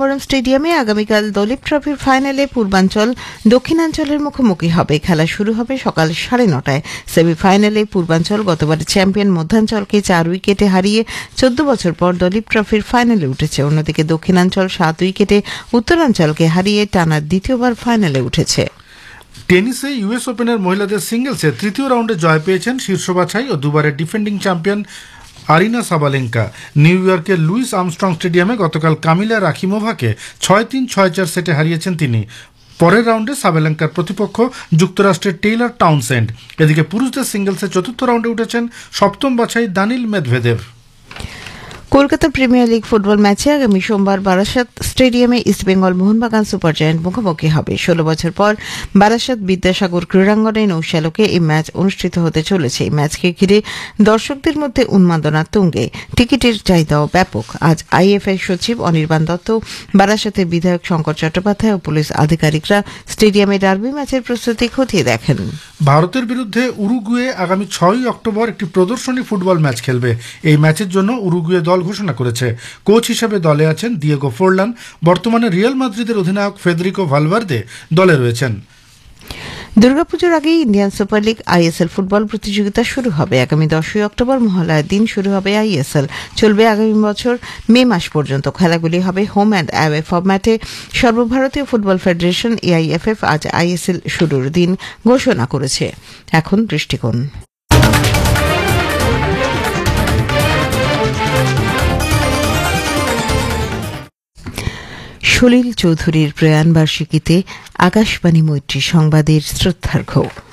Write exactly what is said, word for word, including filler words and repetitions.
গঙ্গারাম স্টেডিয়ামে আগামীকাল দলীপ ট্রফির ফাইনালে পূর্বাঞ্চল দক্ষিণাঞ্চলের মুখোমুখি হবে। খেলা শুরু হবে সকাল সাড়ে নটায়। সেমিফাইনালে পূর্বাঞ্চল গতবারের চ্যাম্পিয়ন মধ্যাঞ্চলকে চার উইকেটে হারিয়ে চোদ্দ বছর পর দলীপ ট্রফির ফাইনালে উঠেছে। অন্যদিকে দক্ষিণাঞ্চল সাত উইকেটে উত্তরাঞ্চলকে হারিয়ে টানা দ্বিতীয়বার ফাইনালে উঠেছে। টেনিসে ইউএস ওপেনের মহিলাদের সিঙ্গলসে তৃতীয় রাউন্ডে জয় পেয়েছেন শীর্ষ বাছাই ও দুবারের defending champion Arina Sabalenka. New ইয়র্কের লুইস আর্মস্ট্রং স্টেডিয়ামে গতকাল কামিলা রাখিমোভাকে ছয় তিন ছয় চার সেটে হারিয়েছেন তিনি। পরের রাউন্ডে সাবালেঙ্কার প্রতিপক্ষ যুক্তরাষ্ট্রের টেইলর টাউনসেন্ড। এদিকে পুরুষদের সিঙ্গলসে চতুর্থ রাউন্ডে উঠেছেন সপ্তম বাছাই দানিল Medvedev. Kolkata premier league football ম্যাচে আগামী সোমবার বারাসাত স্টেডিয়ামে ইস্টবেঙ্গল মোহনবাগান সুপার জায়ান্ট মুখোমুখি হবে। ষোলো বছর পর বারাসাত বিদ্যাসাগর ক্রীড়াঙ্গনে নৌশালকে এই ম্যাচ অনুষ্ঠিত হতে চলেছে। এই ম্যাচকে ঘিরে দর্শকদের মধ্যে উন্মাদনা তুঙ্গে, টিকিটের চাহিদাও ব্যাপক। আজ আইএফএ সচিব অনির্বাণ দত্ত, বারাসাতের বিধায়ক শঙ্কর চট্টোপাধ্যায় ও পুলিশ আধিকারিকরা স্টেডিয়ামে ডার্বি ম্যাচের প্রস্তুতি খতিয়ে দেখেন। ভারতের বিরুদ্ধে উরুগুয়ে আগামী ছয়ই অক্টোবর একটি প্রদর্শনী ফুটবল ম্যাচ খেলবে। এই ম্যাচের জন্য উরুগুয়ে দল ঘোষণা করেছে। কোচ হিসেবে দলে আছেন দিয়েগো ফোরলান। বর্তমানে রিয়াল মাদ্রিদের অধিনায়ক ফেদেরিকো ভালভার্দে দলে রয়েছেন। দুর্গাপুজোর আগেই Indian super league ISL football প্রতিযোগিতা শুরু হবে। আগামী দশই অক্টোবর মহালয়ার দিন শুরু হবে আইএসএল। চলবে আগামী বছর মে মাস পর্যন্ত। খেলাগুলি হবে হোম অ্যান্ড অ্যাওয়ে ফরম্যাটে। সর্বভারতীয় ফুটবল ফেডারেশন এআইএফএফ আজ আইএসএল শুরুর দিন ঘোষণা করেছে। এখন দৃষ্টিকোণ। সলিল চৌধুরীর প্রয়াণ বার্ষিকীতে আকাশবাণী মৈত্রী সংবাদের শ্রদ্ধার্ঘ্য।